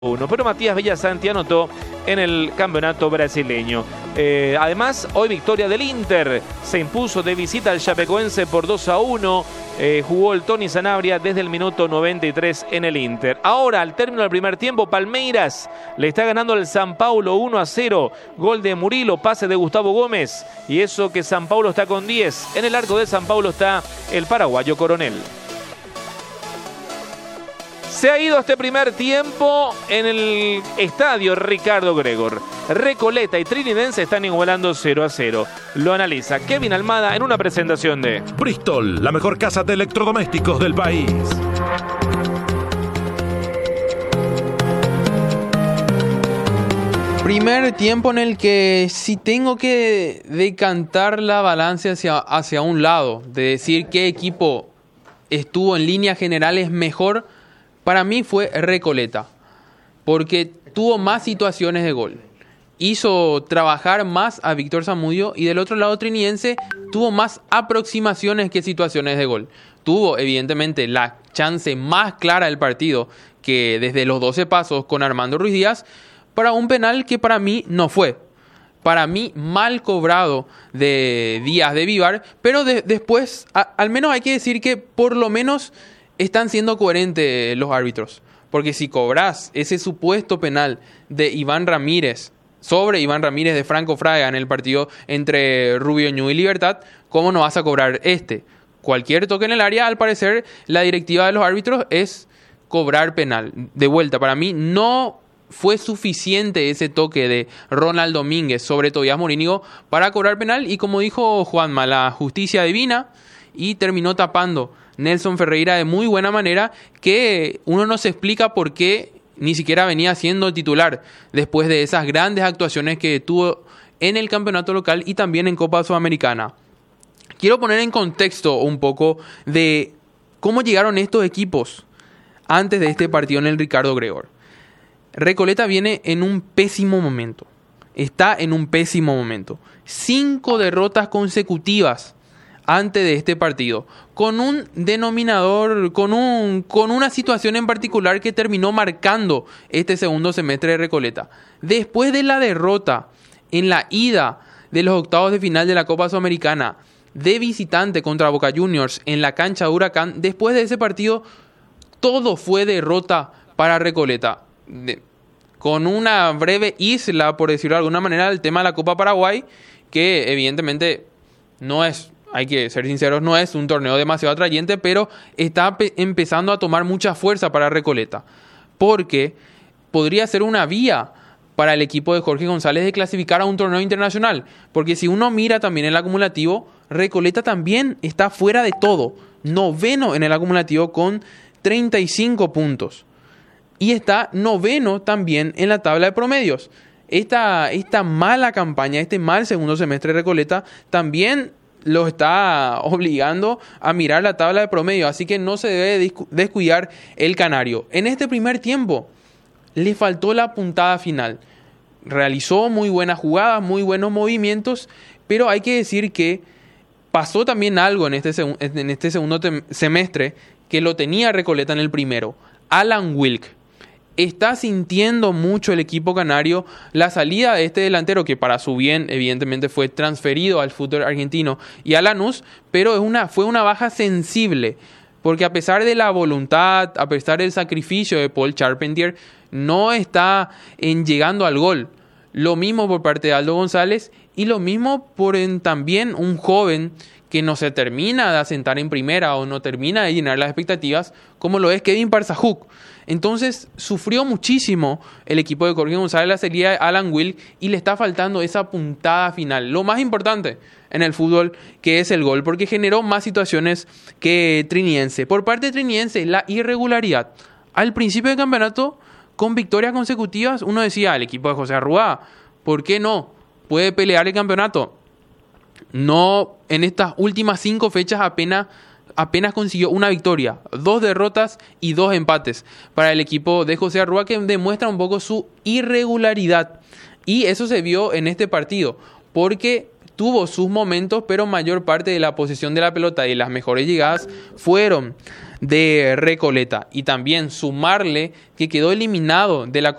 1, pero Matías Villasanti anotó en el campeonato brasileño. Además, hoy victoria del Inter, se impuso de visita al Chapecoense por 2-1, jugó el Tony Sanabria desde el minuto 93 en el Inter. Ahora, al término del primer tiempo, Palmeiras le está ganando al San Paulo 1-0, gol de Murilo, pase de Gustavo Gómez, y eso que San Paulo está con 10. En el arco de San Paulo está el paraguayo Coronel. Se ha ido este primer tiempo en el estadio Ricardo Gregor. Recoleta y Trinidense están igualando 0-0. Lo analiza Kevin Almada en una presentación de Bristol, la mejor casa de electrodomésticos del país. Primer tiempo en el que si tengo que decantar la balanza hacia un lado, de decir qué equipo estuvo en líneas generales mejor, para mí fue Recoleta, porque tuvo más situaciones de gol. Hizo trabajar más a Víctor Zamudio, y del otro lado Trinidense tuvo más aproximaciones que situaciones de gol. Tuvo evidentemente la chance más clara del partido, que desde los 12 pasos con Armando Ruiz Díaz, para un penal que para mí no fue. Para mí mal cobrado de Díaz de Vivar, pero después al menos hay que decir que por lo menos están siendo coherentes los árbitros. Porque si cobras ese supuesto penal de Iván Ramírez sobre Iván Ramírez de Franco Fraga en el partido entre Rubio Ñu y Libertad, ¿cómo no vas a cobrar este? Cualquier toque en el área, al parecer, la directiva de los árbitros es cobrar penal. De vuelta, para mí no fue suficiente ese toque de Ronald Domínguez sobre Tobías Morínigo para cobrar penal, y como dijo Juanma, la justicia divina, y terminó tapando Nelson Ferreira de muy buena manera, que uno no se explica por qué ni siquiera venía siendo titular después de esas grandes actuaciones que tuvo en el campeonato local y también en Copa Sudamericana. Quiero poner en contexto un poco de cómo llegaron estos equipos antes de este partido en el Ricardo Gregor. Recoleta viene en un pésimo momento. Está en un pésimo momento. 5 derrotas consecutivas antes de este partido, con un denominador, con una situación en particular que terminó marcando este segundo semestre de Recoleta. Después de la derrota en la ida de los octavos de final de la Copa Sudamericana de visitante contra Boca Juniors en la cancha de Huracán, después de ese partido todo fue derrota para Recoleta. Con una breve isla, por decirlo de alguna manera, el tema de la Copa Paraguay, que evidentemente no es, hay que ser sinceros, no es un torneo demasiado atrayente, pero está empezando a tomar mucha fuerza para Recoleta, porque podría ser una vía para el equipo de Jorge González de clasificar a un torneo internacional, porque si uno mira también el acumulativo, Recoleta también está fuera de todo, 9º en el acumulativo con 35 puntos, y está 9º también en la tabla de promedios. Esta mala campaña, este mal segundo semestre de Recoleta también lo está obligando a mirar la tabla de promedio, así que no se debe descuidar el canario. En este primer tiempo le faltó la puntada final. Realizó muy buenas jugadas, muy buenos movimientos, pero hay que decir que pasó también algo en este segundo semestre que lo tenía Recoleta en el primero. Alan Wilk. Está sintiendo mucho el equipo canario la salida de este delantero, que para su bien evidentemente fue transferido al fútbol argentino y a Lanús, pero fue una baja sensible, porque a pesar de la voluntad, a pesar del sacrificio de Paul Charpentier, no está llegando al gol. Lo mismo por parte de Aldo González, y lo mismo por también un joven que no se termina de asentar en primera o no termina de llenar las expectativas, como lo es Kevin Parzajuk. Entonces sufrió muchísimo el equipo de Jorge González la salida de Alan Wilk, y le está faltando esa puntada final, lo más importante en el fútbol, que es el gol, porque generó más situaciones que Trinidense. Por parte de Trinidense, la irregularidad. Al principio del campeonato, con victorias consecutivas, uno decía, el equipo de José Arrua, ¿por qué no? Puede pelear el campeonato. No, en estas últimas 5 fechas apenas consiguió una victoria, 2 derrotas y 2 empates para el equipo de José Arrua, que demuestra un poco su irregularidad. Y eso se vio en este partido, porque tuvo sus momentos, pero mayor parte de la posesión de la pelota y las mejores llegadas fueron de Recoleta. Y también sumarle que quedó eliminado de la